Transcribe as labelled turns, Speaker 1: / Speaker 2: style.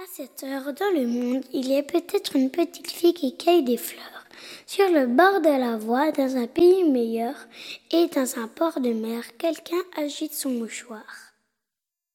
Speaker 1: À cette heure dans le monde, il y a peut-être une petite fille qui cueille des fleurs. Sur le bord de la voie, dans un pays meilleur et dans un port de mer, quelqu'un agite son mouchoir.